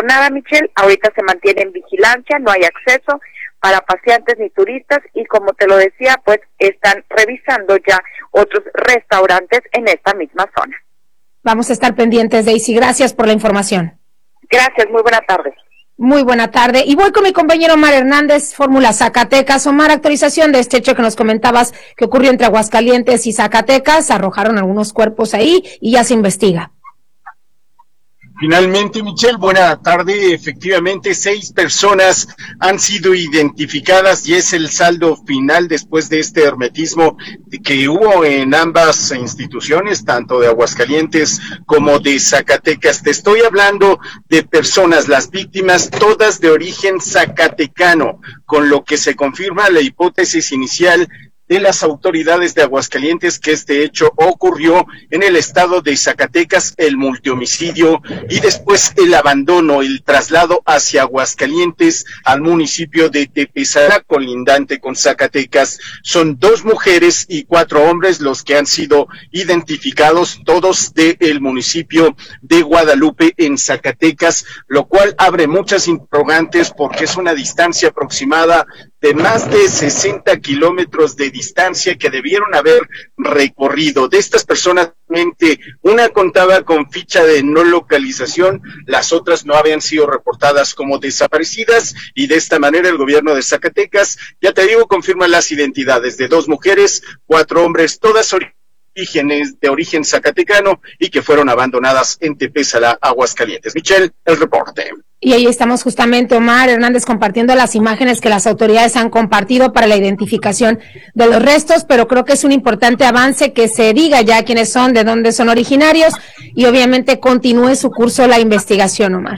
pasado nada, Michelle. Ahorita se mantiene en vigilancia, no hay acceso para paseantes ni turistas y como te lo decía, pues están revisando ya otros restaurantes en esta misma zona. Vamos a estar pendientes, Daisy. Gracias por la información. Gracias, muy buena tarde. Muy buena tarde. Y voy con mi compañero Omar Hernández, Fórmula Zacatecas. Omar, actualización de este hecho que nos comentabas que ocurrió entre Aguascalientes y Zacatecas. Arrojaron algunos cuerpos ahí y ya se investiga. Finalmente, Michelle, buena tarde. Efectivamente, 6 personas han sido identificadas y es el saldo final después de este hermetismo que hubo en ambas instituciones, tanto de Aguascalientes como de Zacatecas. Te estoy hablando de personas, las víctimas, todas de origen zacatecano, con lo que se confirma la hipótesis inicial de las autoridades de Aguascalientes que este hecho ocurrió en el estado de Zacatecas, el multihomicidio y después el abandono, el traslado hacia Aguascalientes al municipio de Tepezalá, colindante con Zacatecas. Son 2 mujeres y 4 hombres los que han sido identificados, todos del municipio de Guadalupe en Zacatecas, lo cual abre muchas interrogantes porque es una distancia aproximada de más de 60 kilómetros de distancia que debieron haber recorrido. De estas personas, una contaba con ficha de no localización, las otras no habían sido reportadas como desaparecidas y de esta manera el gobierno de Zacatecas, ya te digo, confirma las identidades de 2 mujeres, 4 hombres, todas de origen zacatecano y que fueron abandonadas en Tepezalá, Aguascalientes. Michelle, el reporte. Y ahí estamos justamente, Omar Hernández, compartiendo las imágenes que las autoridades han compartido para la identificación de los restos, pero creo que es un importante avance que se diga ya quiénes son, de dónde son originarios y obviamente continúe su curso la investigación, Omar.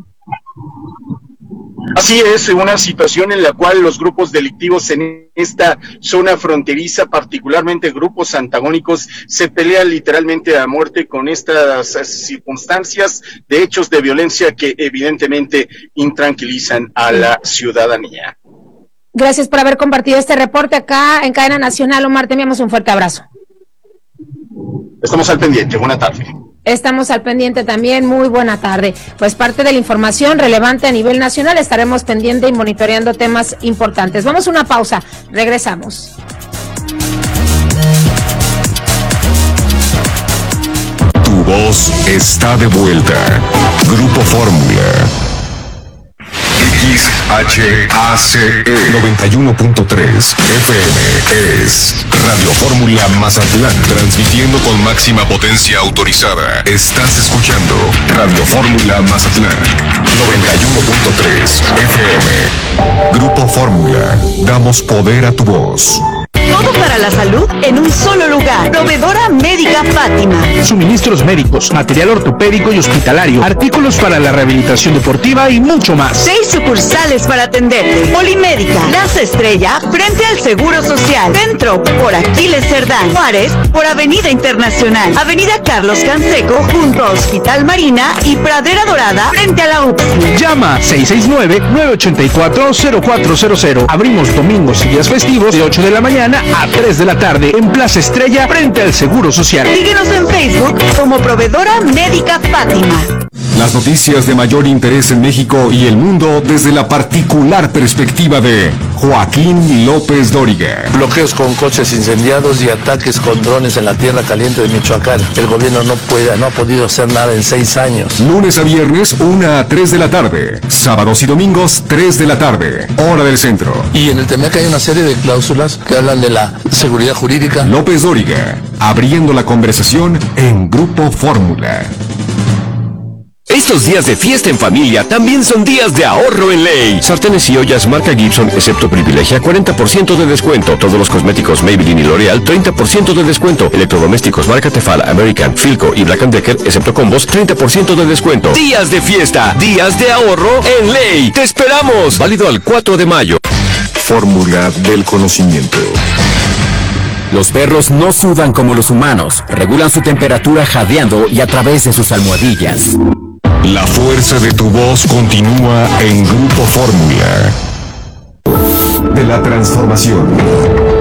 Así es, una situación en la cual los grupos delictivos en esta zona fronteriza, particularmente grupos antagónicos, se pelean literalmente a muerte con estas circunstancias de hechos de violencia que evidentemente intranquilizan a la ciudadanía. Gracias por haber compartido este reporte acá en Cadena Nacional, Omar, te enviamos un fuerte abrazo. Estamos al pendiente, buena tarde. Estamos al pendiente también, muy buena tarde. Pues parte de la información relevante a nivel nacional, estaremos pendiente y monitoreando temas importantes. Vamos a una pausa, regresamos. Tu voz está de vuelta. Grupo Fórmula. XHACE 91.3 FM es Radio Fórmula Mazatlán, transmitiendo con máxima potencia autorizada. Estás escuchando Radio Fórmula Mazatlán 91.3 FM. Grupo Fórmula, damos poder a tu voz. Todo para la salud en un solo lugar. Proveedora Médica Fátima. Suministros médicos, material ortopédico y hospitalario, artículos para la rehabilitación deportiva y mucho más. 6 sucursales para atenderte. Polimédica, Plaza Estrella, frente al Seguro Social. Centro, por Aquiles Cerdán. Juárez, por Avenida Internacional. Avenida Carlos Canseco, junto a Hospital Marina y Pradera Dorada, frente a la UPSI. Llama 669-984-0400. Abrimos domingos y días festivos de 8 de la mañana a 3 de la tarde en Plaza Estrella, frente al Seguro Social. Síguenos en Facebook como Proveedora Médica Fátima. Las noticias de mayor interés en México y el mundo desde la particular perspectiva de Joaquín López Dóriga. Bloqueos con coches incendiados y ataques con drones en la tierra caliente de Michoacán. El gobierno no ha podido hacer nada en 6 años. Lunes a viernes, 1 a 3 de la tarde. Sábados y domingos, 3 de la tarde. Hora del centro. Y en el TEMEC hay una serie de cláusulas que hablan de la seguridad jurídica. López Dóriga, abriendo la conversación en Grupo Fórmula. Estos días de fiesta en familia también son días de ahorro en ley. Sartenes y ollas marca Gibson, excepto Privilegia, 40% de descuento. Todos los cosméticos Maybelline y L'Oreal, 30% de descuento. Electrodomésticos marca Tefal, American, Philco y Black & Decker, excepto Combos, 30% de descuento. Días de fiesta, días de ahorro en ley. ¡Te esperamos! Válido al 4 de mayo. Fórmula del conocimiento. Los perros no sudan como los humanos. Regulan su temperatura jadeando y a través de sus almohadillas. La fuerza de tu voz continúa en Grupo Fórmula. De la transformación.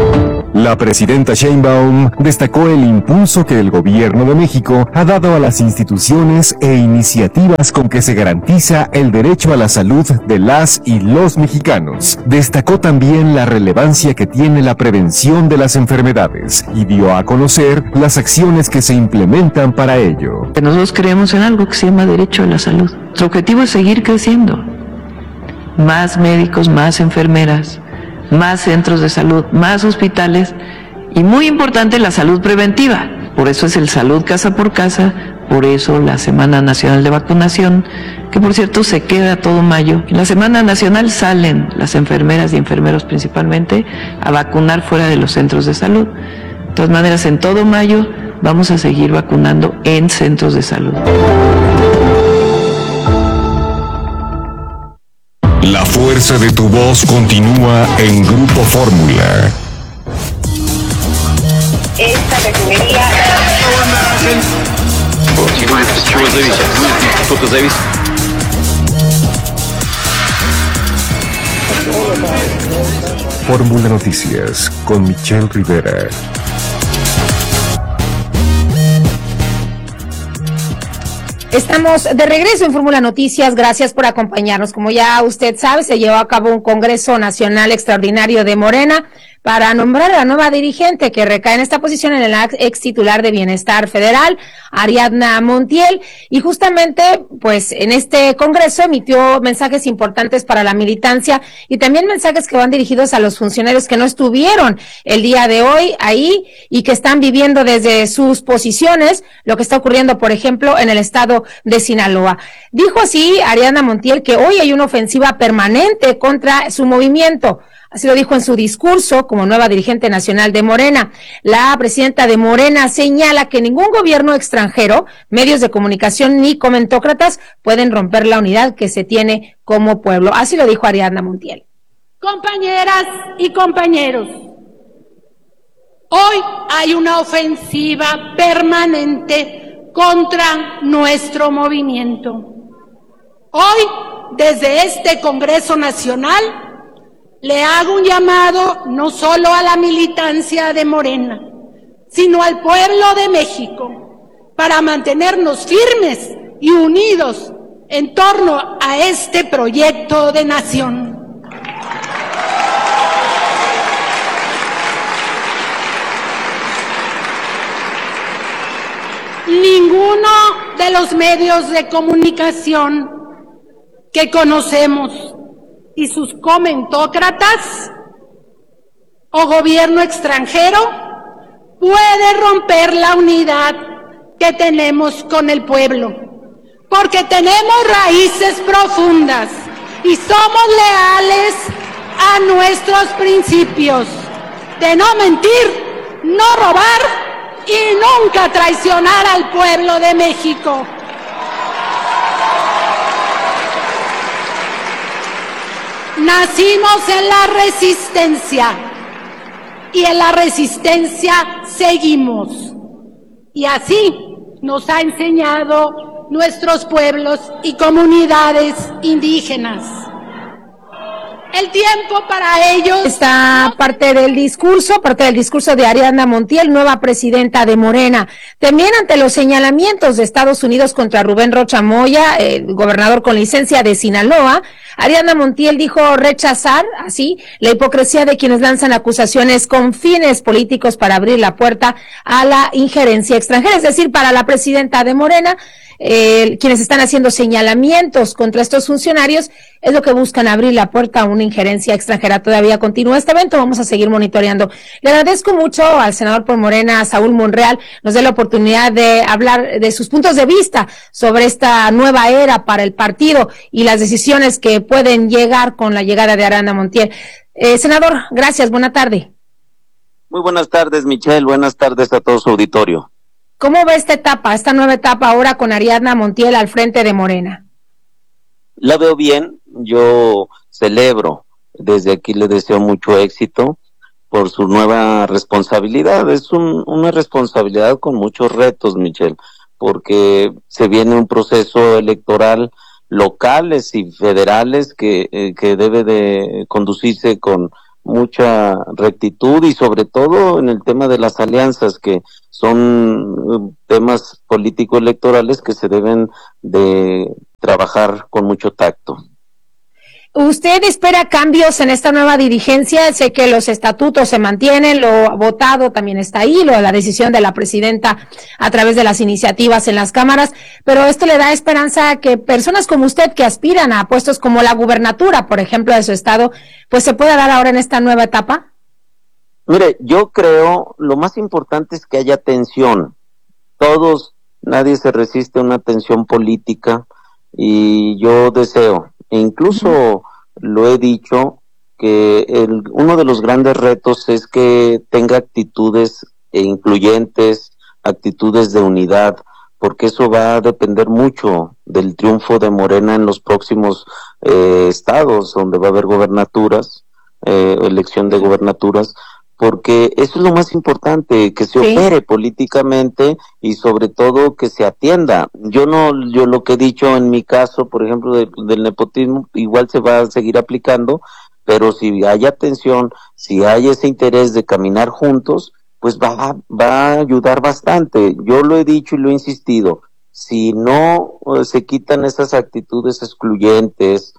La presidenta Sheinbaum destacó el impulso que el gobierno de México ha dado a las instituciones e iniciativas con que se garantiza el derecho a la salud de las y los mexicanos. Destacó también la relevancia que tiene la prevención de las enfermedades y dio a conocer las acciones que se implementan para ello. Nosotros creemos en algo que se llama derecho a la salud. Nuestro objetivo es seguir creciendo. Más médicos, más enfermeras, más centros de salud, más hospitales y muy importante la salud preventiva. Por eso es el salud casa por casa, por eso la Semana Nacional de Vacunación, que por cierto se queda todo mayo. En la Semana Nacional salen las enfermeras y enfermeros principalmente a vacunar fuera de los centros de salud. De todas maneras, en todo mayo vamos a seguir vacunando en centros de salud. La fuerza de tu voz continúa en Grupo Fórmula. Esta refinería... Fórmula Noticias con Michelle Rivera. Estamos de regreso en Fórmula Noticias, gracias por acompañarnos. Como ya usted sabe, se llevó a cabo un Congreso Nacional Extraordinario de Morena para nombrar a la nueva dirigente que recae en esta posición en el ex titular de Bienestar Federal, Ariadna Montiel, y justamente pues en este Congreso emitió mensajes importantes para la militancia y también mensajes que van dirigidos a los funcionarios que no estuvieron el día de hoy ahí y que están viviendo desde sus posiciones lo que está ocurriendo, por ejemplo, en el estado de Sinaloa. Dijo así Ariadna Montiel que hoy hay una ofensiva permanente contra su movimiento. Así lo dijo en su discurso como nueva dirigente nacional de Morena. La presidenta de Morena señala que ningún gobierno extranjero, medios de comunicación ni comentócratas pueden romper la unidad que se tiene como pueblo. Así lo dijo Ariadna Montiel. Compañeras y compañeros, hoy hay una ofensiva permanente contra nuestro movimiento. Hoy, desde este Congreso Nacional, le hago un llamado no solo a la militancia de Morena, sino al pueblo de México, para mantenernos firmes y unidos en torno a este proyecto de nación. Ninguno de los medios de comunicación que conocemos y sus comentócratas o gobierno extranjero puede romper la unidad que tenemos con el pueblo, porque tenemos raíces profundas y somos leales a nuestros principios de no mentir, no robar y nunca traicionar al pueblo de México. Nacimos en la resistencia y en la resistencia seguimos. Y así nos ha enseñado nuestros pueblos y comunidades indígenas. El tiempo para ellos... Esta parte del discurso de Ariadna Montiel, nueva presidenta de Morena. También ante los señalamientos de Estados Unidos contra Rubén Rocha Moya, el gobernador con licencia de Sinaloa, Ariadna Montiel dijo rechazar, así, la hipocresía de quienes lanzan acusaciones con fines políticos para abrir la puerta a la injerencia extranjera, es decir, para la presidenta de Morena, quienes están haciendo señalamientos contra estos funcionarios es lo que buscan, abrir la puerta a una injerencia extranjera. Todavía continúa este evento, vamos a seguir monitoreando. Le agradezco mucho al senador por Morena, Saúl Monreal, nos dé la oportunidad de hablar de sus puntos de vista sobre esta nueva era para el partido y las decisiones que pueden llegar con la llegada de Ariadna Montiel. Senador, gracias, buena tarde. Muy buenas tardes, Michelle, buenas tardes a todo su auditorio. ¿Cómo ve esta nueva etapa ahora con Ariadna Montiel al frente de Morena? La veo bien, yo celebro, desde aquí le deseo mucho éxito por su nueva responsabilidad. Es una responsabilidad con muchos retos, Michelle, porque se viene un proceso electoral locales y federales que debe de conducirse con mucha rectitud y sobre todo en el tema de las alianzas, que son temas político-electorales que se deben de trabajar con mucho tacto. ¿Usted espera cambios en esta nueva dirigencia? Sé que los estatutos se mantienen, lo votado también está ahí, lo de la decisión de la presidenta a través de las iniciativas en las cámaras, pero esto le da esperanza a que personas como usted que aspiran a puestos como la gubernatura, por ejemplo, de su estado, pues se pueda dar ahora en esta nueva etapa. Mire, yo creo lo más importante es que haya tensión. Nadie se resiste a una tensión política y yo deseo, e incluso lo he dicho, que uno de los grandes retos es que tenga actitudes incluyentes, actitudes de unidad, porque eso va a depender mucho del triunfo de Morena en los próximos estados donde va a haber gobernaturas, elección de gobernaturas, porque eso es lo más importante, que se opere políticamente y sobre todo que se atienda. Yo lo que he dicho en mi caso, por ejemplo, del nepotismo, igual se va a seguir aplicando, pero si hay atención, si hay ese interés de caminar juntos, pues va a ayudar bastante. Yo lo he dicho y lo he insistido, si no se quitan esas actitudes excluyentes,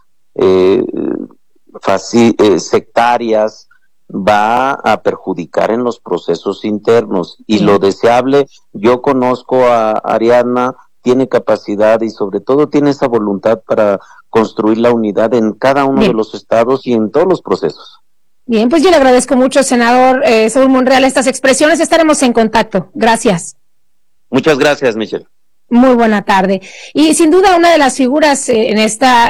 sectarias, va a perjudicar en los procesos internos y lo deseable, yo conozco a Ariadna, tiene capacidad y sobre todo tiene esa voluntad para construir la unidad en cada uno de los estados y en todos los procesos. Bien, pues yo le agradezco mucho, senador Saúl Monreal, estas expresiones, estaremos en contacto. Gracias. Muchas gracias, Michelle. Muy buena tarde. Y sin duda una de las figuras en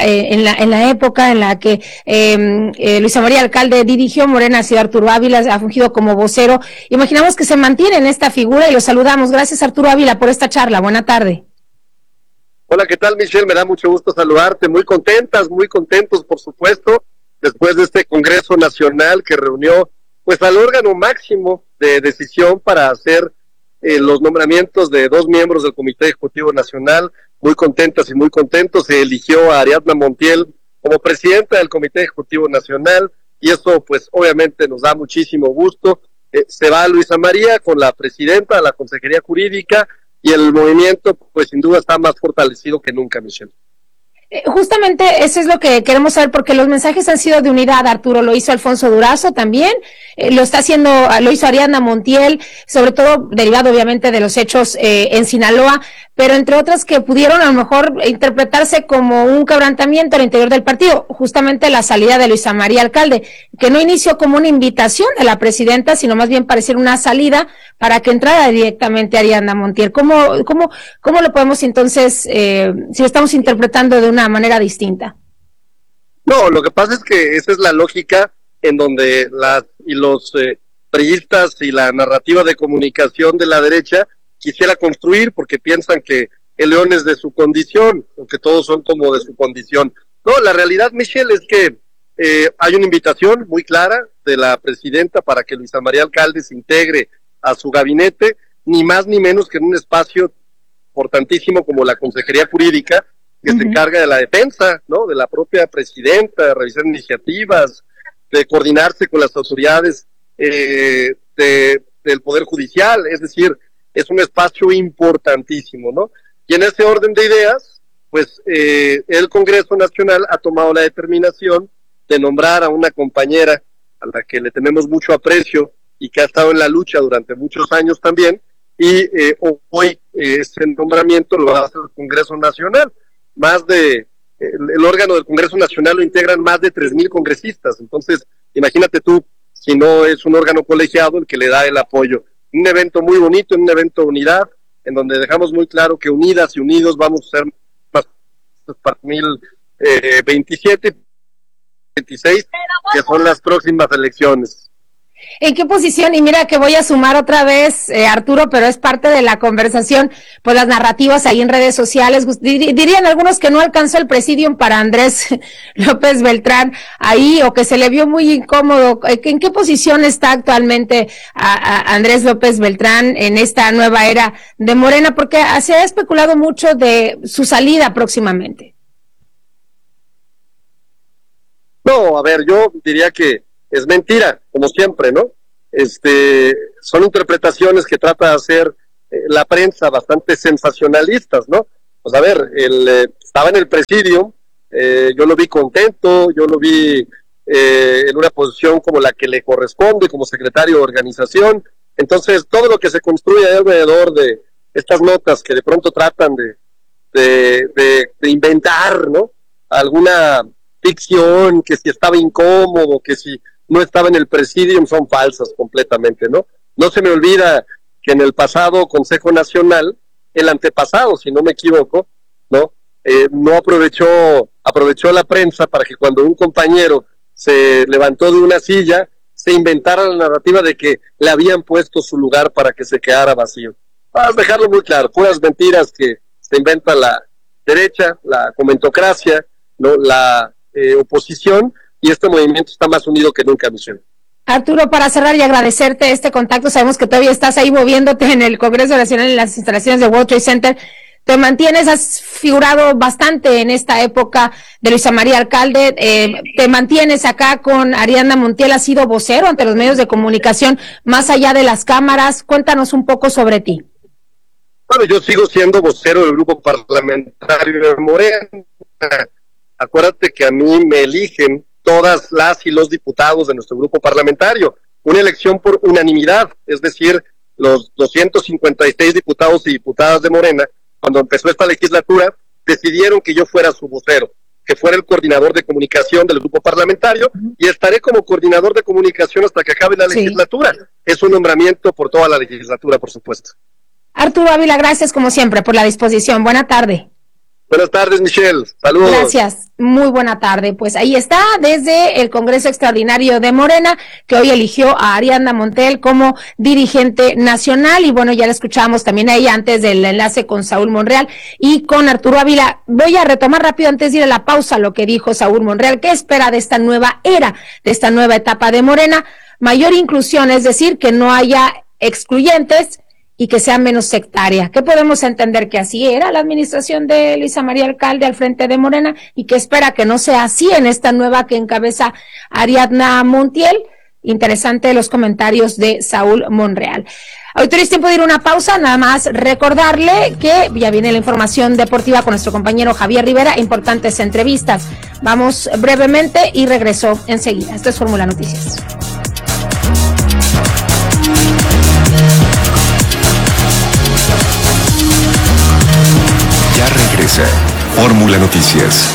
la época en la que Luisa María Alcalde dirigió Morena Ciudad, Arturo Ávila, ha fungido como vocero. Imaginamos que se mantiene en esta figura y lo saludamos. Gracias, Arturo Ávila, por esta charla. Buena tarde. Hola, ¿qué tal, Michelle? Me da mucho gusto saludarte. Muy contentas, muy contentos, por supuesto, después de este Congreso Nacional que reunió pues al órgano máximo de decisión para hacer los nombramientos de 2 miembros del Comité Ejecutivo Nacional. Muy contentas y muy contentos. Se eligió a Ariadna Montiel como presidenta del Comité Ejecutivo Nacional y eso pues obviamente nos da muchísimo gusto. Se va Luisa María con la presidenta de la Consejería Jurídica y el movimiento pues sin duda está más fortalecido que nunca, Michelle. Justamente eso es lo que queremos saber, porque los mensajes han sido de unidad, Arturo. Lo hizo Alfonso Durazo también, lo hizo Ariadna Montiel, sobre todo derivado obviamente de los hechos en Sinaloa, pero entre otras que pudieron a lo mejor interpretarse como un quebrantamiento al interior del partido, justamente la salida de Luisa María Alcalde, que no inició como una invitación de la presidenta, sino más bien pareciera una salida para que entrara directamente Ariadna Montiel. ¿Cómo lo podemos entonces, si lo estamos interpretando de una manera distinta? No, lo que pasa es que esa es la lógica en donde los priistas y la narrativa de comunicación de la derecha quisiera construir, porque piensan que el león es de su condición, o que todos son como de su condición. No, la realidad, Michelle, es que hay una invitación muy clara de la presidenta para que Luisa María Alcalde se integre a su gabinete, ni más ni menos que en un espacio importantísimo como la Consejería Jurídica, que se encarga de la defensa, ¿no?, de la propia presidenta, de revisar iniciativas, de coordinarse con las autoridades del Poder Judicial. Es decir, es un espacio importantísimo, ¿no? Y en ese orden de ideas, pues el Congreso Nacional ha tomado la determinación de nombrar a una compañera a la que le tenemos mucho aprecio y que ha estado en la lucha durante muchos años también, y hoy ese nombramiento lo va a hacer el Congreso Nacional. El órgano del Congreso Nacional lo integran más de 3,000 congresistas. Entonces, imagínate tú, si no es un órgano colegiado el que le da el apoyo. Un evento muy bonito, un evento de unidad, en donde dejamos muy claro que unidas y unidos vamos a ser más para 2027, 26, que son las próximas elecciones. ¿En qué posición? Y mira que voy a sumar otra vez, Arturo, pero es parte de la conversación, pues las narrativas ahí en redes sociales, dirían algunos que no alcanzó el presidium para Andrés López Beltrán ahí, o que se le vio muy incómodo. ¿En qué posición está actualmente a Andrés López Beltrán en esta nueva era de Morena? Porque se ha especulado mucho de su salida próximamente. No, a ver, yo diría que es mentira, como siempre, ¿no? Son interpretaciones que trata de hacer la prensa bastante sensacionalistas, ¿no? Pues a ver, estaba en el presidium, yo lo vi contento, yo lo vi en una posición como la que le corresponde como secretario de organización. Entonces, todo lo que se construye alrededor de estas notas que de pronto tratan de inventar, ¿no? Alguna ficción, que si estaba incómodo, que si no estaba en el presidium, son falsas completamente, ¿no? No se me olvida que en el pasado Consejo Nacional, el antepasado, si no me equivoco, ¿no? No aprovechó la prensa para que cuando un compañero se levantó de una silla, se inventara la narrativa de que le habían puesto su lugar para que se quedara vacío. Vamos a dejarlo muy claro, puras mentiras que se inventa la derecha, la comentocracia, ¿no? La oposición, y este movimiento está más unido que nunca, Michelle. Arturo, para cerrar y agradecerte este contacto, sabemos que todavía estás ahí moviéndote en el Congreso Nacional en las instalaciones de World Trade Center. Te mantienes, has figurado bastante en esta época de Luisa María Alcalde, te mantienes acá con Ariadna Montiel, has sido vocero ante los medios de comunicación, más allá de las cámaras. Cuéntanos un poco sobre ti. Bueno, yo sigo siendo vocero del grupo parlamentario de Morena. Acuérdate que a mí me eligen todas las y los diputados de nuestro grupo parlamentario, una elección por unanimidad, es decir, los 256 diputados y diputadas de Morena, cuando empezó esta legislatura, decidieron que yo fuera su vocero, que fuera el coordinador de comunicación del grupo parlamentario, y estaré como coordinador de comunicación hasta que acabe la legislatura. Es un nombramiento por toda la legislatura, por supuesto. Arturo Ávila, gracias como siempre por la disposición. Buena tarde. Buenas tardes, Michelle. Saludos. Gracias. Muy buena tarde. Pues ahí está, desde el Congreso Extraordinario de Morena, que hoy eligió a Ariadna Montiel como dirigente nacional. Y bueno, ya la escuchábamos también ahí antes del enlace con Saúl Monreal y con Arturo Ávila. Voy a retomar rápido antes de ir a la pausa lo que dijo Saúl Monreal. ¿Qué espera de esta nueva era, de esta nueva etapa de Morena? Mayor inclusión, es decir, que no haya excluyentes y que sea menos sectaria. ¿Qué podemos entender? Que así era la administración de Luisa María Alcalde al frente de Morena y que espera que no sea así en esta nueva que encabeza Ariadna Montiel. Interesante los comentarios de Saúl Monreal. Ahorita es tiempo de ir a una pausa, nada más recordarle que ya viene la información deportiva con nuestro compañero Javier Rivera, importantes entrevistas. Vamos brevemente y regreso enseguida. Esto es Fórmula Noticias. Regresa Fórmula Noticias.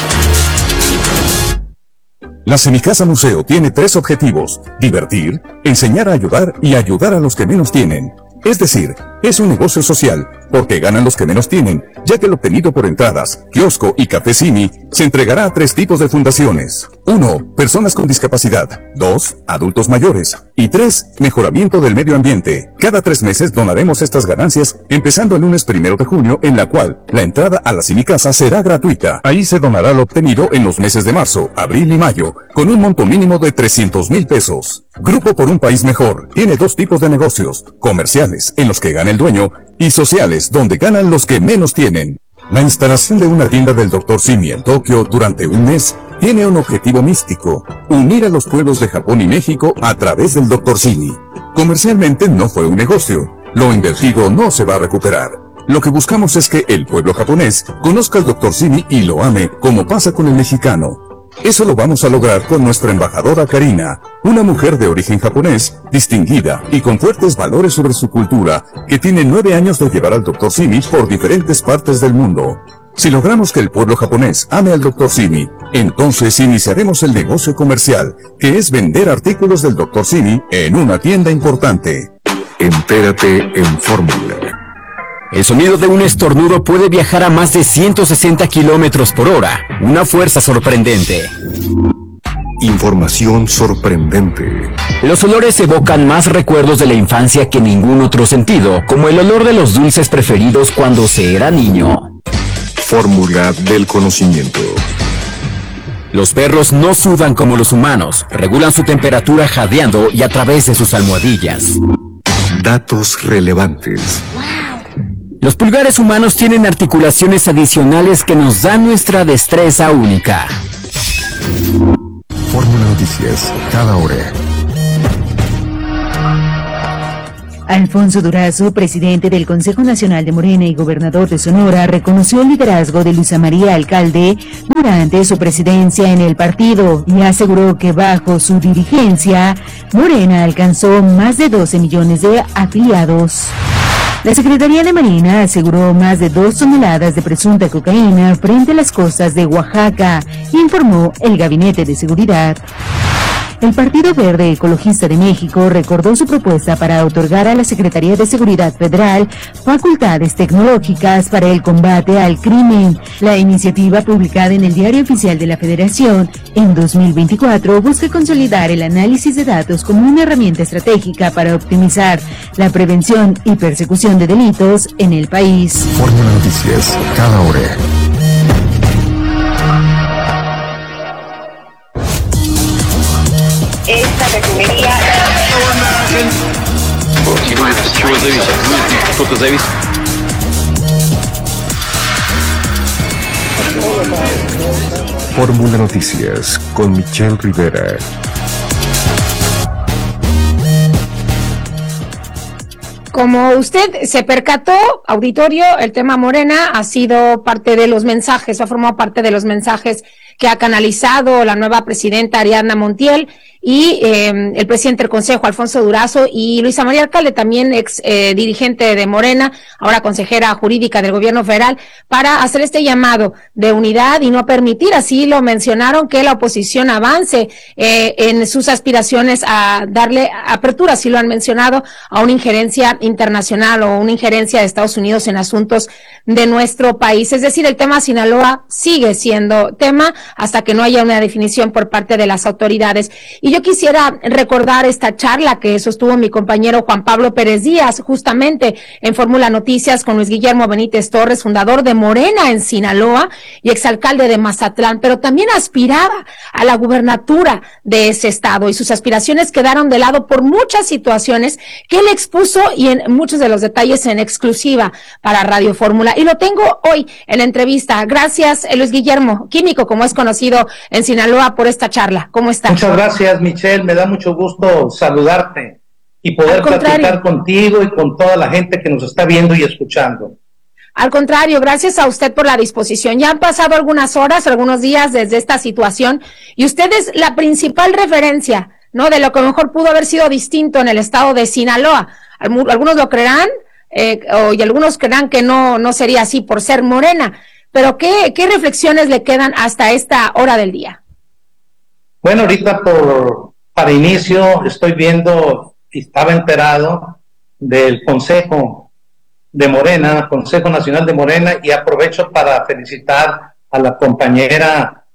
La Semicasa Museo tiene 3 objetivos: divertir, enseñar a ayudar y ayudar a los que menos tienen. Es decir, es un negocio social, porque ganan los que menos tienen, ya que lo obtenido por entradas, kiosco y café Simi se entregará a 3 tipos de fundaciones. 1. Personas con discapacidad. 2. Adultos mayores. Y 3. Mejoramiento del medio ambiente. Cada 3 meses donaremos estas ganancias, empezando el lunes 1 de junio, en la cual la entrada a la Semicasa será gratuita. Ahí se donará lo obtenido en los meses de marzo, abril y mayo, con un monto mínimo de 300,000 pesos. Grupo por un País Mejor tiene 2 tipos de negocios: comerciales, en los que gana el dueño, y sociales, donde ganan los que menos tienen. La instalación de una tienda del Dr. Simi en Tokio durante un mes tiene un objetivo místico: unir a los pueblos de Japón y México a través del Dr. Simi. Comercialmente no fue un negocio, lo invertido no se va a recuperar. Lo que buscamos es que el pueblo japonés conozca al Dr. Simi y lo ame, como pasa con el mexicano. Eso lo vamos a lograr con nuestra embajadora Karina, una mujer de origen japonés, distinguida y con fuertes valores sobre su cultura, que tiene 9 años de llevar al Dr. Simi por diferentes partes del mundo. Si logramos que el pueblo japonés ame al Dr. Simi, entonces iniciaremos el negocio comercial, que es vender artículos del Dr. Simi en una tienda importante. Entérate en Fórmula. El sonido de un estornudo puede viajar a más de 160 kilómetros por hora. Una fuerza sorprendente. Información sorprendente. Los olores evocan más recuerdos de la infancia que ningún otro sentido, como el olor de los dulces preferidos cuando se era niño. Fórmula del conocimiento. Los perros no sudan como los humanos. Regulan su temperatura jadeando y a través de sus almohadillas. Datos relevantes. Los pulgares humanos tienen articulaciones adicionales que nos dan nuestra destreza única. Fórmula Noticias, cada hora. Alfonso Durazo, presidente del Consejo Nacional de Morena y gobernador de Sonora, reconoció el liderazgo de Luisa María Alcalde durante su presidencia en el partido y aseguró que bajo su dirigencia, Morena alcanzó más de 12 millones de afiliados. La Secretaría de Marina aseguró más de 2 toneladas de presunta cocaína frente a las costas de Oaxaca, informó el Gabinete de Seguridad. El Partido Verde Ecologista de México recordó su propuesta para otorgar a la Secretaría de Seguridad Federal facultades tecnológicas para el combate al crimen. La iniciativa, publicada en el Diario Oficial de la Federación en 2024, busca consolidar el análisis de datos como una herramienta estratégica para optimizar la prevención y persecución de delitos en el país. Fórmula Noticias, cada hora. Esta refinería... Fórmula Noticias con Michelle Rivera. Como usted se percató, auditorio, el tema Morena ha sido parte de los mensajes, ha formado parte de los mensajes que ha canalizado la nueva presidenta Ariadna Montiel y el presidente del Consejo, Alfonso Durazo, y Luisa María Alcalde, también ex dirigente de Morena, ahora consejera jurídica del gobierno federal, para hacer este llamado de unidad y no permitir, así lo mencionaron, que la oposición avance en sus aspiraciones a darle apertura, así lo han mencionado, a una injerencia internacional o una injerencia de Estados Unidos en asuntos de nuestro país. Es decir, el tema Sinaloa sigue siendo tema hasta que no haya una definición por parte de las autoridades. Y yo quisiera recordar esta charla que sostuvo mi compañero Juan Pablo Pérez Díaz, justamente en Fórmula Noticias, con Luis Guillermo Benítez Torres, fundador de Morena en Sinaloa y exalcalde de Mazatlán, pero también aspiraba a la gubernatura de ese estado, y sus aspiraciones quedaron de lado por muchas situaciones que él expuso y en muchos de los detalles en exclusiva para Radio Fórmula. Y lo tengo hoy en la entrevista. Gracias, Luis Guillermo, químico, como es conocido en Sinaloa, por esta charla. ¿Cómo estás? Muchas gracias, Michelle. Me da mucho gusto saludarte y poder platicar contigo y con toda la gente que nos está viendo y escuchando. Al contrario, gracias a usted por la disposición. Ya han pasado algunas horas, algunos días desde esta situación, y usted es la principal referencia, ¿no?, de lo que mejor pudo haber sido distinto en el estado de Sinaloa. Algunos lo creerán, y algunos creerán que no sería así por ser Morena. Pero ¿qué reflexiones le quedan hasta esta hora del día? Bueno, ahorita para inicio estoy viendo y estaba enterado del Consejo de Morena, Consejo Nacional de Morena, y aprovecho para felicitar a la compañera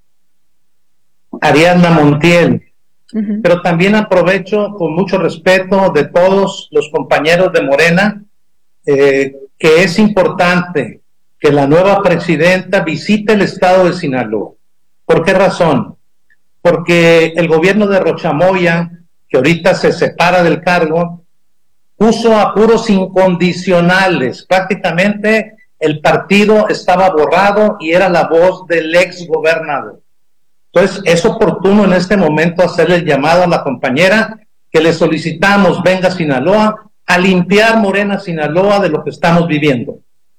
Ariadna Montiel. Uh-huh. Pero también aprovecho con mucho respeto de todos los compañeros de Morena, que es importante que la nueva presidenta visite el estado de Sinaloa. ¿Por qué razón? Porque el gobierno de Rochamoya, que ahorita se separa del cargo, puso apuros incondicionales. Prácticamente el partido estaba borrado y era la voz del ex gobernador. Entonces es oportuno en este momento hacerle el llamado a la compañera que le solicitamos venga a Sinaloa a limpiar Morena Sinaloa de lo que estamos viviendo.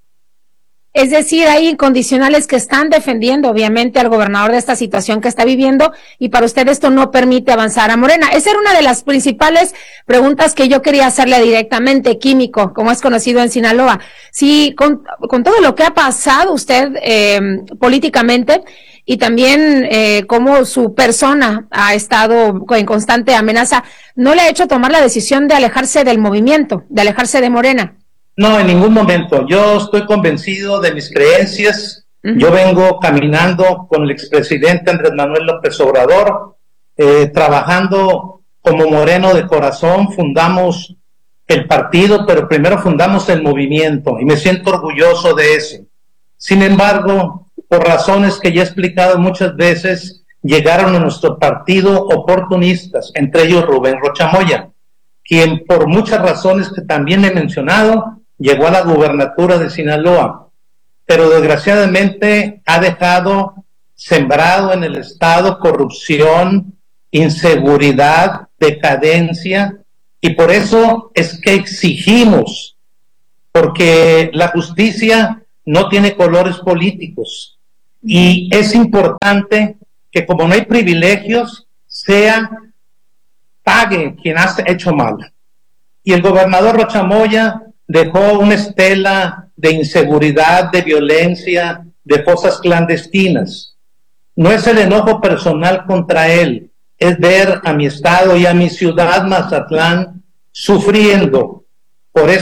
Es decir, hay incondicionales que están defendiendo obviamente al gobernador de esta situación que está viviendo, y para usted esto no permite avanzar a Morena. Esa era una de las principales preguntas que yo quería hacerle directamente, químico, como es conocido en Sinaloa. Sí, con todo lo que ha pasado usted políticamente, y también cómo su persona ha estado en constante amenaza, ¿no le ha hecho tomar la decisión de alejarse del movimiento, de alejarse de Morena? No, en ningún momento. Yo estoy convencido de mis creencias. Uh-huh. Yo vengo caminando con el expresidente Andrés Manuel López Obrador, trabajando como moreno de corazón. Fundamos el partido, pero primero fundamos el movimiento, y me siento orgulloso de eso. Sin embargo, por razones que ya he explicado muchas veces, llegaron a nuestro partido oportunistas, entre ellos Rubén Rochamoya, quien por muchas razones que también he mencionado, llegó a la gubernatura de Sinaloa, pero desgraciadamente ha dejado sembrado en el estado corrupción, inseguridad, decadencia, Y por eso es que exigimos, porque la justicia no tiene colores políticos. Y es importante que, como no hay privilegios, pague quien ha hecho mal. Y el gobernador Rocha Moya dejó una estela de inseguridad, de violencia, de fosas clandestinas. No es el enojo personal contra él, es ver a mi estado y a mi ciudad, Mazatlán, sufriendo por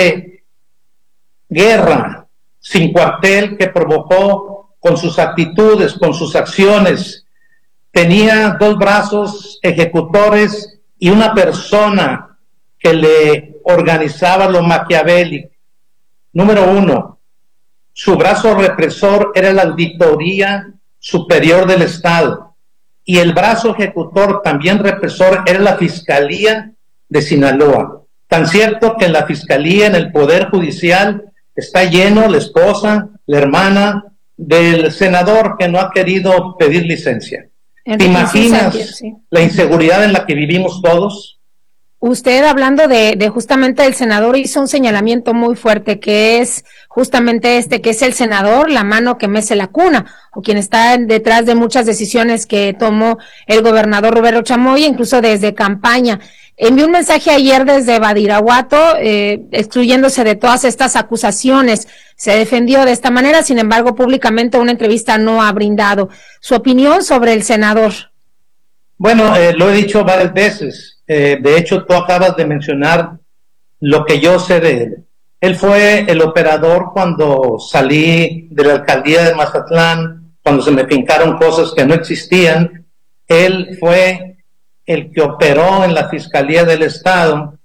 guerra sin cuartel que provocó con sus actitudes, con sus acciones. Tenía 2 brazos ejecutores y una persona que le organizaba lo maquiavélico. Número 1, su brazo represor era la Auditoría Superior del Estado y el brazo ejecutor, también represor, era la Fiscalía de Sinaloa. Tan cierto que en la Fiscalía, en el Poder Judicial, está lleno la esposa, la hermana del senador que no ha querido pedir licencia. ¿Te imaginas la inseguridad en la que vivimos todos? Usted, hablando de justamente el senador, hizo un señalamiento muy fuerte, que es justamente que es el senador, la mano que mece la cuna, o quien está detrás de muchas decisiones que tomó el gobernador Rubén Rocha Moya, incluso desde campaña. Envió un mensaje ayer desde Badiraguato, excluyéndose de todas estas acusaciones. Se defendió de esta manera, sin embargo, públicamente una entrevista no ha brindado. ¿Su opinión sobre el senador? Bueno, lo he dicho varias veces. De hecho, tú acabas de mencionar lo que yo sé de él. Él fue el operador cuando salí de la alcaldía de Mazatlán, cuando se me fincaron cosas que no existían. Él fue el que operó en la Fiscalía del Estado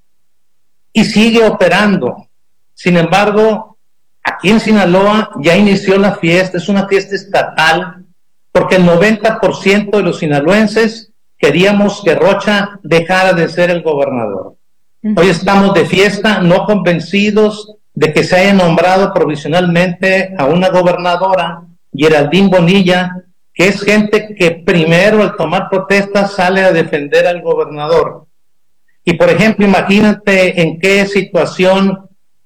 y sigue operando. Sin embargo, aquí en Sinaloa ya inició la fiesta, es una fiesta estatal, porque el 90% de los sinaloenses queríamos que Rocha dejara de ser el gobernador. Hoy estamos de fiesta, no convencidos de que se haya nombrado provisionalmente a una gobernadora, Geraldine Bonilla, que es gente que primero al tomar protestas sale a defender al gobernador. Y por ejemplo, imagínate en qué situación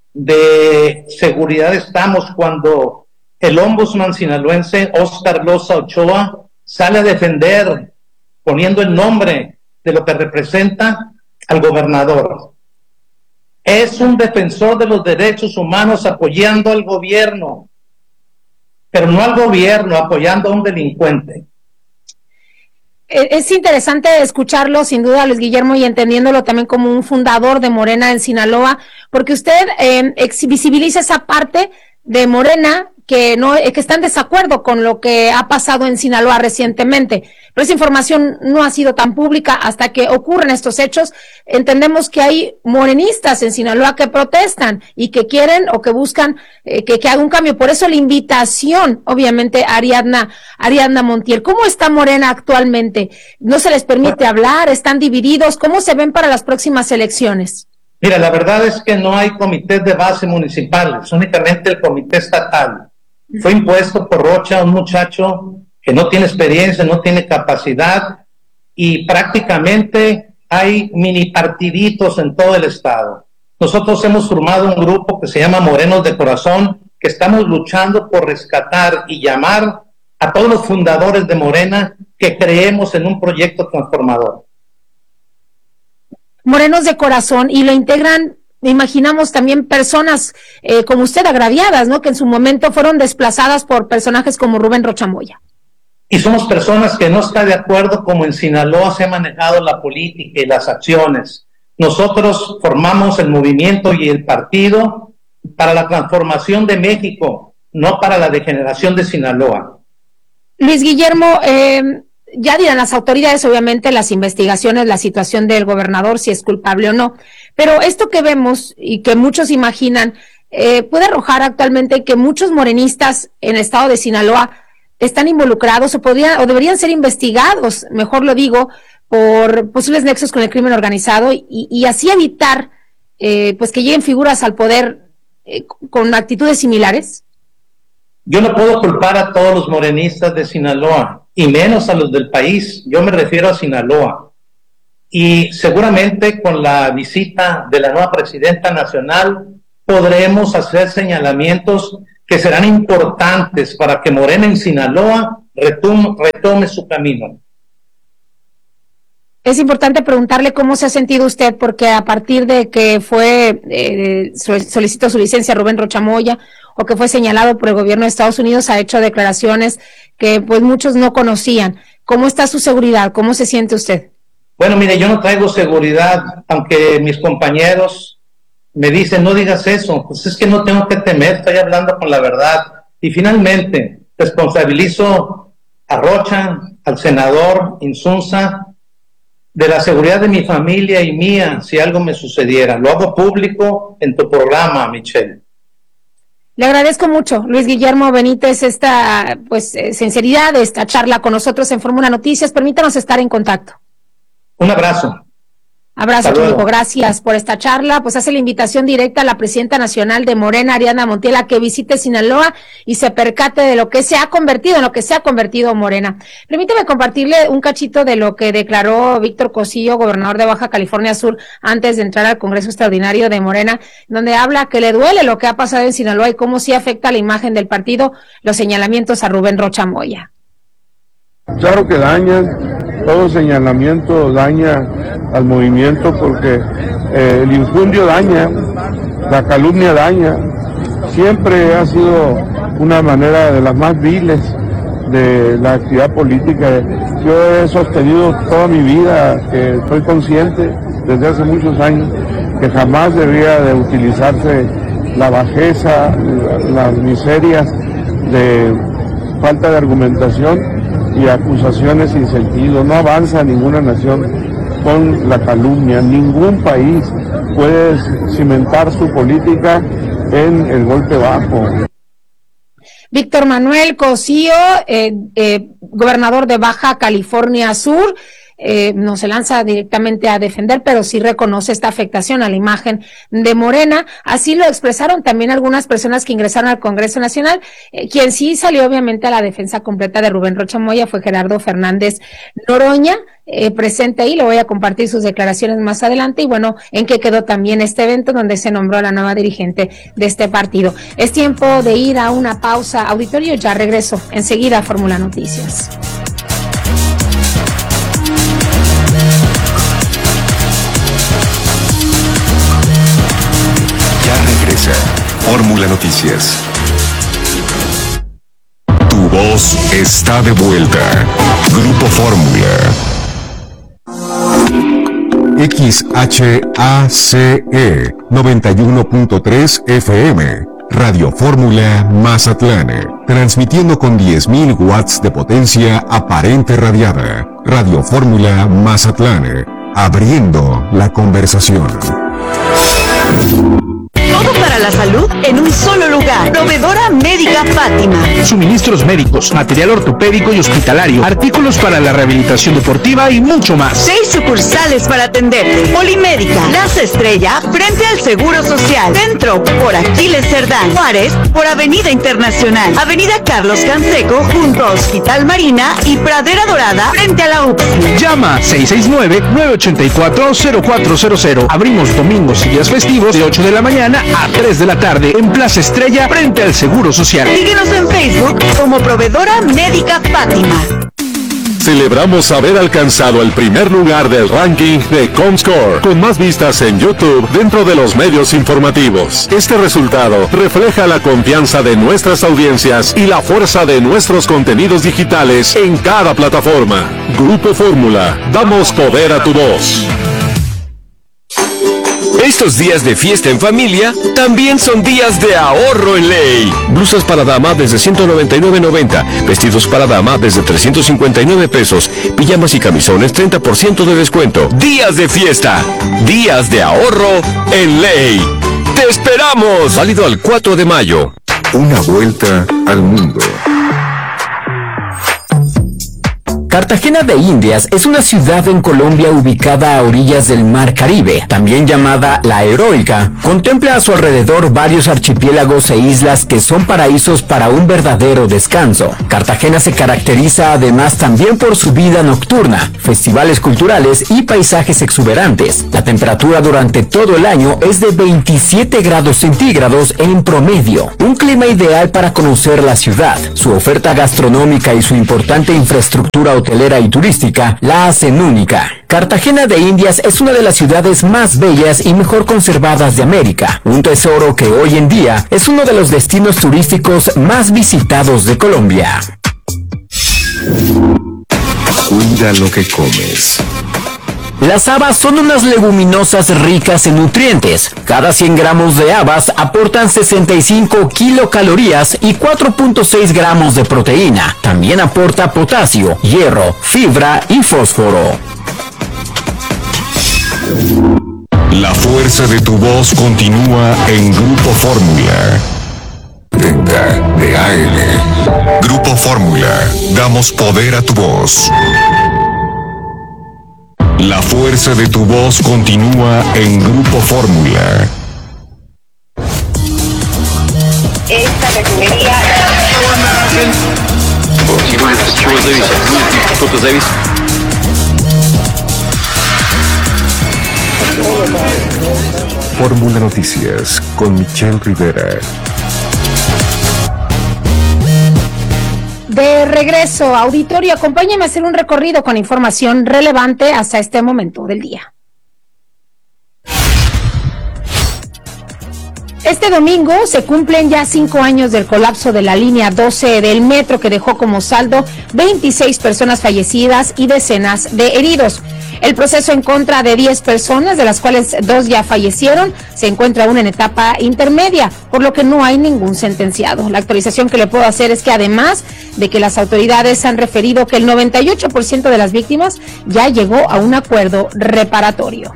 de seguridad estamos cuando el ombudsman sinaloense Óscar Loza Ochoa sale a defender, poniendo el nombre de lo que representa al gobernador. Es un defensor de los derechos humanos apoyando al gobierno, pero no al gobierno, apoyando a un delincuente. Es interesante escucharlo, sin duda, Luis Guillermo, y entendiéndolo también como un fundador de Morena en Sinaloa, porque usted visibiliza esa parte de Morena que está en desacuerdo con lo que ha pasado en Sinaloa recientemente, pero esa información no ha sido tan pública hasta que ocurren estos hechos. Entendemos que hay morenistas en Sinaloa que protestan y que quieren o que buscan que haga un cambio. Por eso la invitación, obviamente, a Ariadna Montiel. ¿Cómo está Morena actualmente? ¿No se les permite hablar? ¿Están divididos? ¿Cómo se ven para las próximas elecciones? Mira, la verdad es que no hay comités de base municipales, únicamente el comité estatal. Fue impuesto por Rocha, un muchacho que no tiene experiencia, no tiene capacidad, y prácticamente hay mini partiditos en todo el estado. Nosotros hemos formado un grupo que se llama Morenos de Corazón, que estamos luchando por rescatar y llamar a todos los fundadores de Morena que creemos en un proyecto transformador. Morenos de Corazón, y lo integran, imaginamos, también personas como usted, agraviadas, ¿no? Que en su momento fueron desplazadas por personajes como Rubén Rocha Moya. Y somos personas que no están de acuerdo como en Sinaloa se ha manejado la política y las acciones. Nosotros formamos el movimiento y el partido para la transformación de México, no para la degeneración de Sinaloa. Luis Guillermo, ya dirán las autoridades, obviamente, las investigaciones, la situación del gobernador, si es culpable o no, pero esto que vemos y que muchos imaginan, puede arrojar actualmente que muchos morenistas en el estado de Sinaloa están involucrados o deberían ser investigados, mejor lo digo, por posibles nexos con el crimen organizado y así evitar pues que lleguen figuras al poder con actitudes similares. Yo no puedo culpar a todos los morenistas de Sinaloa, y menos a los del país. Yo me refiero a Sinaloa. y seguramente con la visita de la nueva presidenta nacional podremos hacer señalamientos que serán importantes para que Morena en Sinaloa retome su camino. Es importante preguntarle cómo se ha sentido usted, porque a partir de que solicitó su licencia Rubén Rocha Moya, o que fue señalado por el gobierno de Estados Unidos, ha hecho declaraciones que pues muchos no conocían. ¿Cómo está su seguridad? ¿Cómo se siente usted? Bueno, mire, yo no traigo seguridad, aunque mis compañeros me dicen, no digas eso, pues es que no tengo que temer, estoy hablando con la verdad. Y finalmente, responsabilizo a Rocha, al senador Insunza, de la seguridad de mi familia y mía si algo me sucediera. Lo hago público en tu programa, Michelle. Le agradezco mucho, Luis Guillermo Benítez, esta sinceridad de esta charla con nosotros en Fórmula Noticias. Permítanos estar en contacto. Un abrazo. Abrazo, Kiko, gracias por esta charla. Pues hace la invitación directa a la presidenta nacional de Morena, Ariadna Montiel, a que visite Sinaloa y se percate de lo que se ha convertido, en lo que se ha convertido Morena. Permíteme compartirle un cachito de lo que declaró Víctor Cosío, gobernador de Baja California Sur, antes de entrar al Congreso Extraordinario de Morena, donde habla que le duele lo que ha pasado en Sinaloa y cómo sí afecta la imagen del partido, los señalamientos a Rubén Rocha Moya. Claro que dañan, todo señalamiento daña al movimiento porque el infundio daña, la calumnia daña, siempre ha sido una manera de las más viles de la actividad política. Yo he sostenido toda mi vida, que estoy consciente desde hace muchos años, que jamás debía de utilizarse la bajeza, las miserias de falta de argumentación y acusaciones sin sentido. No avanza ninguna nación con la calumnia. Ningún país puede cimentar su política en el golpe bajo. Víctor Manuel Cosío, gobernador de Baja California Sur, no se lanza directamente a defender, pero sí reconoce esta afectación a la imagen de Morena. Así lo expresaron también algunas personas que ingresaron al Congreso Nacional. Quien sí salió obviamente a la defensa completa de Rubén Rocha Moya fue Gerardo Fernández Noroña, presente ahí. Le voy a compartir sus declaraciones más adelante y bueno, en qué quedó también este evento donde se nombró a la nueva dirigente de este partido. Es tiempo de ir a una pausa, auditorio, ya regreso enseguida a Fórmula Noticias. Fórmula Noticias. Tu voz está de vuelta. Grupo Fórmula. XHACE 91.3 FM. Radio Fórmula Mazatlán. Transmitiendo con 10.000 watts de potencia aparente radiada. Radio Fórmula Mazatlán. Abriendo la conversación. Todo para la salud en un solo lugar. Proveedora Médica Fátima. Suministros médicos, material ortopédico y hospitalario, artículos para la rehabilitación deportiva y mucho más. 6 sucursales para atenderte. Polimédica, Plaza Estrella, frente al Seguro Social. Centro, por Aquiles Cerdán. Juárez, por Avenida Internacional. Avenida Carlos Canseco, junto a Hospital Marina y Pradera Dorada, frente a la UPSI. Llama 669-984-0400. Abrimos domingos y días festivos de 8 de la mañana a 3 de la tarde en Plaza Estrella frente al Seguro Social. Síguenos en Facebook como Proveedora Médica Fátima. Celebramos haber alcanzado el primer lugar del ranking de Comscore, con más vistas en YouTube dentro de los medios informativos. Este resultado refleja la confianza de nuestras audiencias y la fuerza de nuestros contenidos digitales en cada plataforma. Grupo Fórmula, damos poder a tu voz. Estos días de fiesta en familia también son días de ahorro en ley. Blusas para dama desde $199.90, vestidos para dama desde $359, pijamas y camisones 30% de descuento. Días de fiesta, días de ahorro en ley. ¡Te esperamos! Válido al 4 de mayo. Una vuelta al mundo. Cartagena de Indias es una ciudad en Colombia ubicada a orillas del Mar Caribe, también llamada La Heroica. Contempla a su alrededor varios archipiélagos e islas que son paraísos para un verdadero descanso. Cartagena se caracteriza además también por su vida nocturna, festivales culturales y paisajes exuberantes. La temperatura durante todo el año es de 27 grados centígrados en promedio. Un clima ideal para conocer la ciudad. Su oferta gastronómica y su importante infraestructura hotelera y turística la hacen única. Cartagena de Indias es una de las ciudades más bellas y mejor conservadas de América, un tesoro que hoy en día es uno de los destinos turísticos más visitados de Colombia. Cuida lo que comes. Las habas son unas leguminosas ricas en nutrientes. Cada 100 gramos de habas aportan 65 kilocalorías y 4.6 gramos de proteína. También aporta potasio, hierro, fibra y fósforo. La fuerza de tu voz continúa en Grupo Fórmula. Venta de AM. Grupo Fórmula. Damos poder a tu voz. La fuerza de tu voz continúa en Grupo Fórmula. Esta refinería... Fórmula Noticias con Michelle Rivera. De regreso, auditorio, acompáñame a hacer un recorrido con información relevante hasta este momento del día. Este domingo se cumplen ya 5 años del colapso de la línea 12 del metro, que dejó como saldo 26 personas fallecidas y decenas de heridos. El proceso en contra de 10 personas, de las cuales 2 ya fallecieron, se encuentra aún en etapa intermedia, por lo que no hay ningún sentenciado. La actualización que le puedo hacer es que, además de que las autoridades han referido que el 98% de las víctimas ya llegó a un acuerdo reparatorio.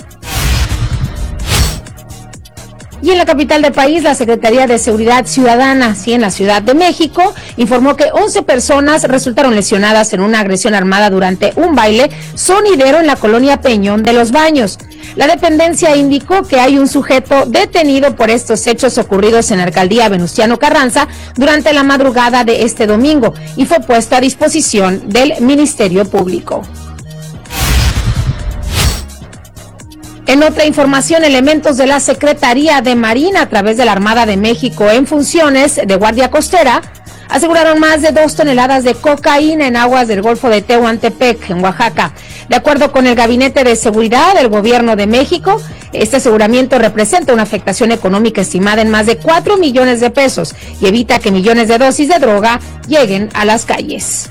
Y en la capital del país, la Secretaría de Seguridad Ciudadana, en la Ciudad de México, informó que 11 personas resultaron lesionadas en una agresión armada durante un baile sonidero en la colonia Peñón de los Baños. La dependencia indicó que hay un sujeto detenido por estos hechos ocurridos en la alcaldía Venustiano Carranza durante la madrugada de este domingo y fue puesto a disposición del Ministerio Público. En otra información, elementos de la Secretaría de Marina, a través de la Armada de México en funciones de Guardia Costera, aseguraron más de 2 toneladas de cocaína en aguas del Golfo de Tehuantepec, en Oaxaca. De acuerdo con el Gabinete de Seguridad del Gobierno de México, este aseguramiento representa una afectación económica estimada en más de 4 millones de pesos y evita que millones de dosis de droga lleguen a las calles.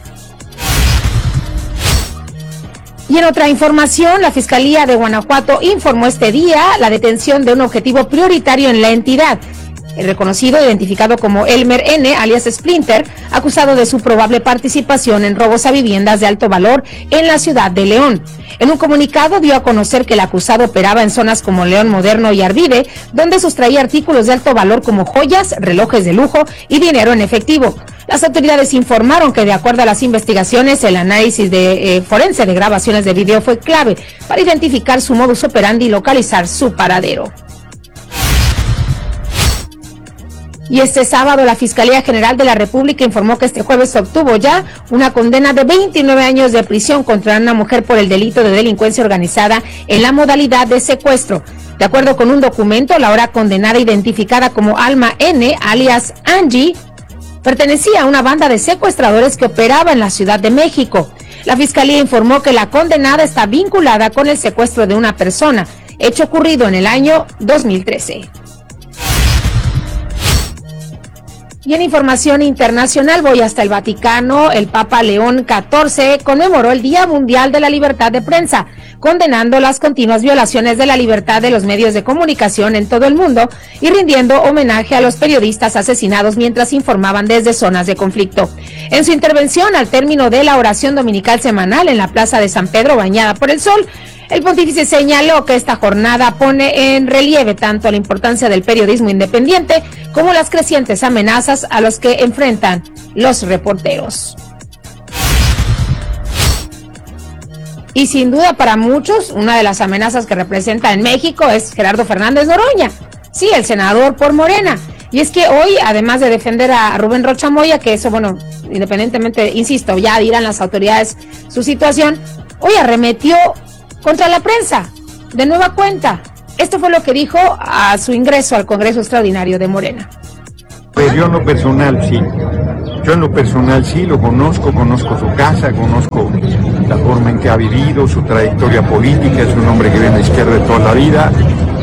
Y en otra información, la Fiscalía de Guanajuato informó este día la detención de un objetivo prioritario en la entidad. El reconocido, identificado como Elmer N., alias Splinter, acusado de su probable participación en robos a viviendas de alto valor en la ciudad de León. En un comunicado dio a conocer que el acusado operaba en zonas como León Moderno y Arvive, donde sustraía artículos de alto valor como joyas, relojes de lujo y dinero en efectivo. Las autoridades informaron que, de acuerdo a las investigaciones, el análisis forense de grabaciones de video fue clave para identificar su modus operandi y localizar su paradero. Y este sábado, la Fiscalía General de la República informó que este jueves se obtuvo ya una condena de 29 años de prisión contra una mujer por el delito de delincuencia organizada en la modalidad de secuestro. De acuerdo con un documento, la ahora condenada, identificada como Alma N., alias Angie, pertenecía a una banda de secuestradores que operaba en la Ciudad de México. La Fiscalía informó que la condenada está vinculada con el secuestro de una persona, hecho ocurrido en el año 2013. Y en información internacional, voy hasta el Vaticano. El Papa León XIV conmemoró el Día Mundial de la Libertad de Prensa, condenando las continuas violaciones de la libertad de los medios de comunicación en todo el mundo y rindiendo homenaje a los periodistas asesinados mientras informaban desde zonas de conflicto. En su intervención al término de la oración dominical semanal en la Plaza de San Pedro, bañada por el sol, el pontífice señaló que esta jornada pone en relieve tanto la importancia del periodismo independiente como las crecientes amenazas a las que enfrentan los reporteros. Y sin duda para muchos, una de las amenazas que representa en México es Gerardo Fernández Noroña, sí, el senador por Morena. Y es que hoy, además de defender a Rubén Rocha Moya, que eso, bueno, independientemente, insisto, ya dirán las autoridades su situación, hoy arremetió contra la prensa, de nueva cuenta. Esto fue lo que dijo a su ingreso al Congreso Extraordinario de Morena. Pues yo en lo personal sí, lo conozco su casa, conozco la forma en que ha vivido, su trayectoria política, es un hombre que viene a la izquierda de toda la vida.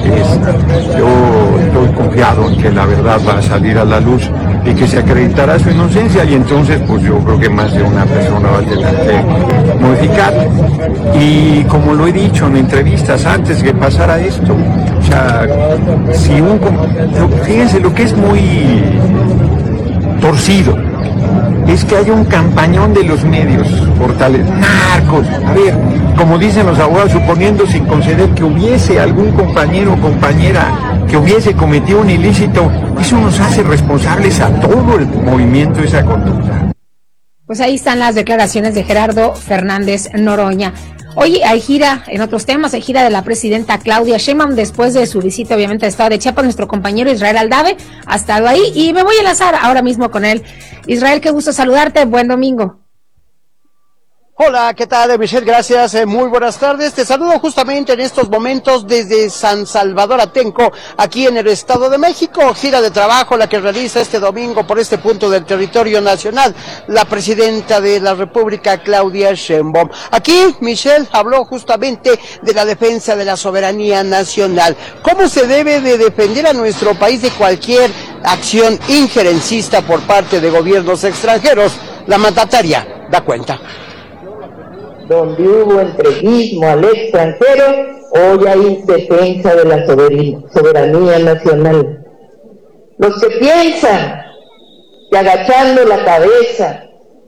Yo estoy confiado en que la verdad va a salir a la luz y que se acreditará su inocencia, y entonces pues yo creo que más de una persona va a tener que modificar. Y como lo he dicho en entrevistas antes que pasara esto, o sea, fíjense lo que es muy torcido es que haya un campañón de los medios, narcos, a ver, como dicen los abogados, suponiendo sin conceder que hubiese algún compañero o compañera que hubiese cometido un ilícito, eso nos hace responsables a todo el movimiento de esa conducta. Pues ahí están las declaraciones de Gerardo Fernández Noroña. Hoy hay gira, en otros temas, hay gira de la presidenta Claudia Sheinbaum después de su visita, obviamente, al estado de Chiapas. Nuestro compañero Israel Aldave ha estado ahí y me voy a enlazar ahora mismo con él. Israel, qué gusto saludarte, buen domingo. Hola, ¿qué tal, Michelle? Gracias, muy buenas tardes. Te saludo justamente en estos momentos desde San Salvador Atenco, aquí en el Estado de México. Gira de trabajo la que realiza este domingo por este punto del territorio nacional la presidenta de la República, Claudia Sheinbaum. Aquí, Michelle habló justamente de la defensa de la soberanía nacional. ¿Cómo se debe de defender a nuestro país de cualquier acción injerencista por parte de gobiernos extranjeros? La mandataria da cuenta. Donde hubo entreguismo al extranjero, hoy hay defensa de la soberanía nacional. Los que piensan que agachando la cabeza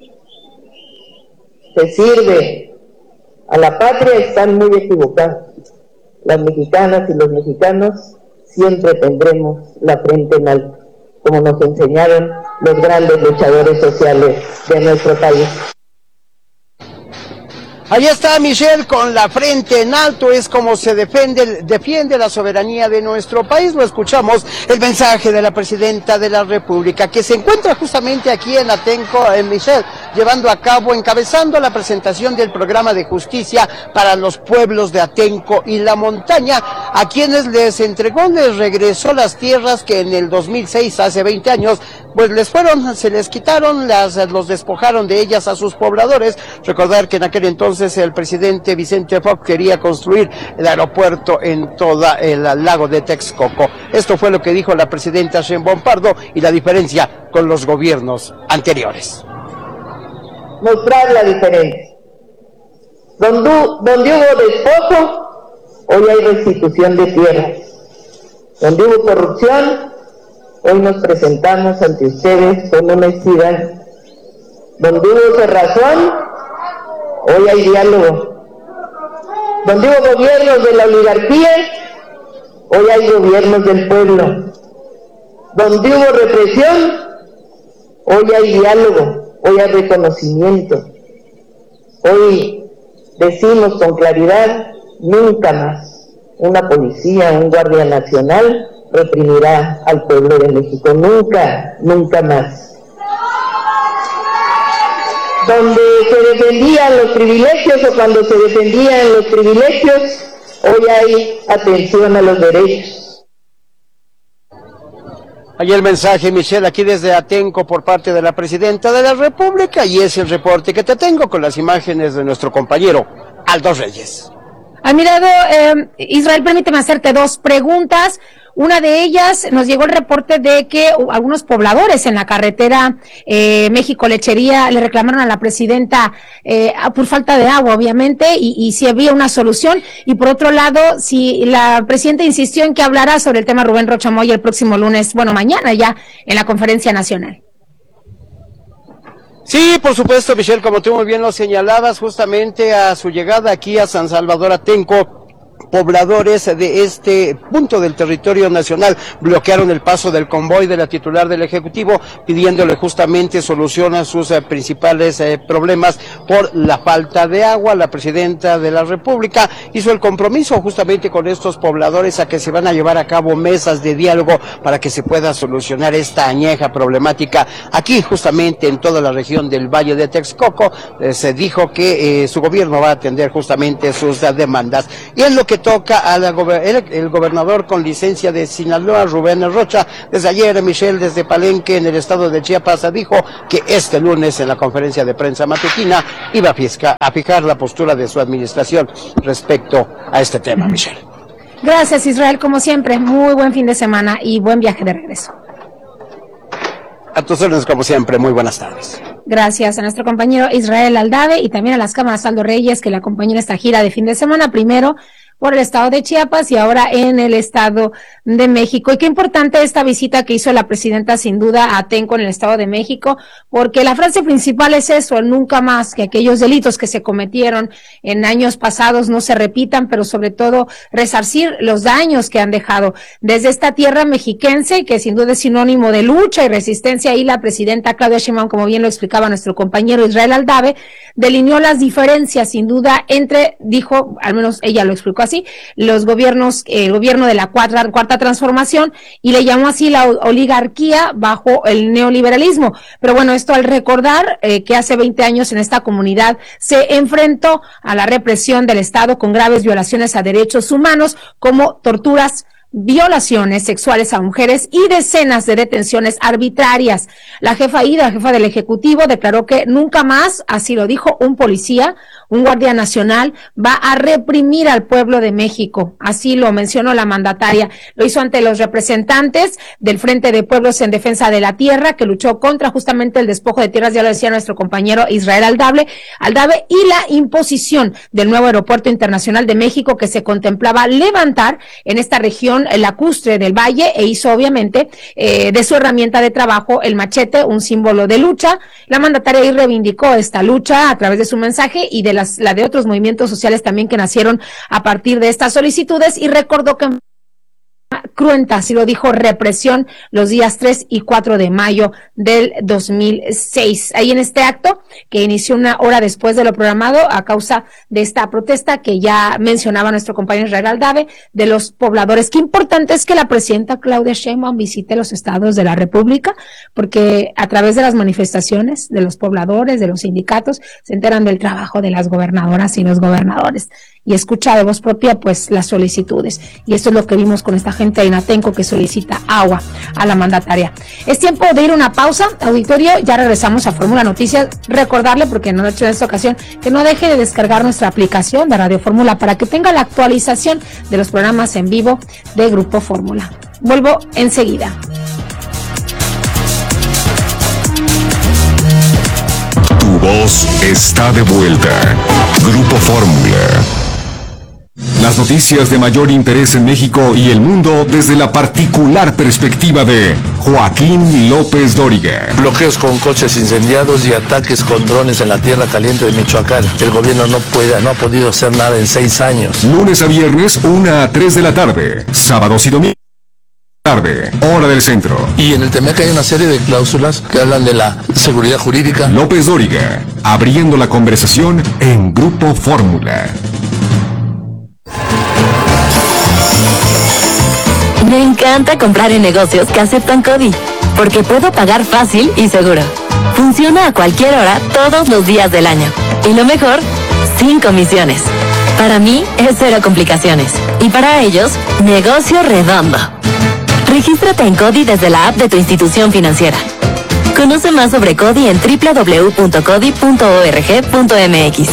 se sirve a la patria están muy equivocados. Las mexicanas y los mexicanos siempre tendremos la frente en alto, como nos enseñaron los grandes luchadores sociales de nuestro país. Ahí está Michelle, con la frente en alto, es como se defiende la soberanía de nuestro país. Lo escuchamos, el mensaje de la presidenta de la República, que se encuentra justamente aquí en Atenco, en Michelle, llevando a cabo, encabezando la presentación del programa de justicia para los pueblos de Atenco y la montaña, a quienes les regresó las tierras que en el 2006, hace 20 años, pues se les quitaron, los despojaron de ellas a sus pobladores. Recordar que en aquel entonces el presidente Vicente Fox quería construir el aeropuerto en todo el lago de Texcoco. Esto fue lo que dijo la presidenta Sheinbaum Pardo y la diferencia con los gobiernos anteriores. Mostrar la diferencia. Donde hubo despojo, hoy hay restitución de tierras. Donde hubo corrupción, hoy nos presentamos ante ustedes con honestidad. Donde hubo cerrazón, hoy hay diálogo. Donde hubo gobiernos de la oligarquía, hoy hay gobiernos del pueblo. Donde hubo represión, hoy hay diálogo, hoy hay reconocimiento. Hoy decimos con claridad, nunca más una policía, un guardia nacional reprimirá al pueblo de México, nunca más. Donde se defendían los privilegios o cuando se defendían los privilegios, hoy hay atención a los derechos. Ahí el mensaje, Michelle, aquí desde Atenco por parte de la presidenta de la República, y es el reporte que te tengo con las imágenes de nuestro compañero Aldo Reyes. Admirado Israel, permíteme hacerte dos preguntas. Una de ellas, nos llegó el reporte de que algunos pobladores en la carretera México-Lechería le reclamaron a la presidenta por falta de agua, obviamente, y si había una solución. Y por otro lado, si la presidenta insistió en que hablará sobre el tema Rubén Rocha Moya el próximo lunes, mañana ya, en la conferencia nacional. Sí, por supuesto, Michelle, como tú muy bien lo señalabas, justamente a su llegada aquí a San Salvador Atenco, pobladores de este punto del territorio nacional bloquearon el paso del convoy de la titular del Ejecutivo, pidiéndole justamente solución a sus principales problemas por la falta de agua. La presidenta de la República hizo el compromiso justamente con estos pobladores a que se van a llevar a cabo mesas de diálogo para que se pueda solucionar esta añeja problemática aquí justamente en toda la región del Valle de Texcoco. Se dijo que su gobierno va a atender justamente sus demandas. Y en lo que toca a el gobernador con licencia de Sinaloa, Rubén Rocha, desde ayer, Michelle, desde Palenque, en el estado de Chiapas, dijo que este lunes en la conferencia de prensa matutina iba a fijar la postura de su administración respecto a este tema, Michelle. Gracias, Israel, como siempre, muy buen fin de semana y buen viaje de regreso. A tus órdenes, como siempre, muy buenas tardes. Gracias a nuestro compañero Israel Aldave y también a las cámaras Aldo Reyes que le acompañan esta gira de fin de semana, primero por el estado de Chiapas y ahora en el estado de México. Y qué importante esta visita que hizo la presidenta, sin duda, a Atenco en el estado de México, porque la frase principal es eso, nunca más, que aquellos delitos que se cometieron en años pasados no se repitan, pero sobre todo resarcir los daños que han dejado. Desde esta tierra mexiquense, que sin duda es sinónimo de lucha y resistencia, y la presidenta Claudia Sheinbaum, como bien lo explicaba nuestro compañero Israel Aldave, delineó las diferencias, sin duda, entre, dijo, al menos ella lo explicó así, los gobiernos, el gobierno de la cuarta transformación, y le llamó así la oligarquía bajo el neoliberalismo. Pero bueno, esto al recordar que hace 20 años en esta comunidad se enfrentó a la represión del Estado con graves violaciones a derechos humanos como torturas, violaciones sexuales a mujeres y decenas de detenciones arbitrarias. La jefa del Ejecutivo, declaró que nunca más, así lo dijo, un policía, un guardia nacional, va a reprimir al pueblo de México. Así lo mencionó la mandataria. Lo hizo ante los representantes del Frente de Pueblos en Defensa de la Tierra, que luchó contra justamente el despojo de tierras, ya lo decía nuestro compañero Israel Aldave, y la imposición del nuevo aeropuerto internacional de México que se contemplaba levantar en esta región lacustre del Valle, e hizo obviamente de su herramienta de trabajo el machete, un símbolo de lucha. La mandataria ahí reivindicó esta lucha a través de su mensaje y de la de otros movimientos sociales también que nacieron a partir de estas solicitudes, y recordó que cruenta, así lo dijo, represión los días 3 y 4 de mayo del 2006. Ahí en este acto, que inició una hora después de lo programado a causa de esta protesta que ya mencionaba nuestro compañero Israel Aldave, de los pobladores. Qué importante es que la presidenta Claudia Sheinbaum visite los estados de la República, porque a través de las manifestaciones de los pobladores, de los sindicatos, se enteran del trabajo de las gobernadoras y los gobernadores, y escucha de voz propia pues las solicitudes, y esto es lo que vimos con esta gente en Atenco que solicita agua a la mandataria. Es tiempo de ir a una pausa, auditorio, ya regresamos a Fórmula Noticias. Recordarle, porque no lo he hecho en esta ocasión, que no deje de descargar nuestra aplicación de Radio Fórmula para que tenga la actualización de los programas en vivo de Grupo Fórmula. Vuelvo enseguida. Tu voz está de vuelta. Grupo Fórmula. Las noticias de mayor interés en México y el mundo desde la particular perspectiva de Joaquín López Dóriga. Bloqueos con coches incendiados y ataques con drones en la tierra caliente de Michoacán. El gobierno no ha podido hacer nada en 6 años. Lunes a viernes, 1 a 3 de la tarde. Sábados y domingos, tarde, hora del centro. Y en el TEMEC hay una serie de cláusulas que hablan de la seguridad jurídica. López Dóriga, abriendo la conversación en Grupo Fórmula. Me encanta comprar en negocios que aceptan CODI, porque puedo pagar fácil y seguro. Funciona a cualquier hora, todos los días del año. Y lo mejor, sin comisiones. Para mí es cero complicaciones. Y para ellos, negocio redondo. Regístrate en CODI desde la app de tu institución financiera. Conoce más sobre CODI en www.codi.org.mx.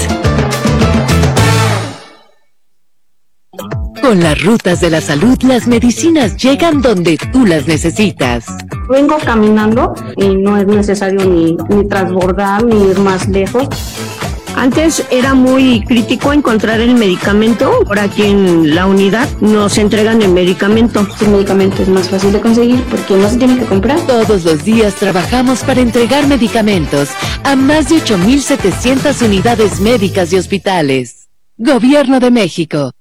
Con las rutas de la salud, las medicinas llegan donde tú las necesitas. Vengo caminando y no es necesario ni transbordar ni ir más lejos. Antes era muy crítico encontrar el medicamento. Por aquí en la unidad nos entregan el medicamento. El medicamento es más fácil de conseguir porque no se tiene que comprar. Todos los días trabajamos para entregar medicamentos a más de 8,700 unidades médicas y hospitales. Gobierno de México.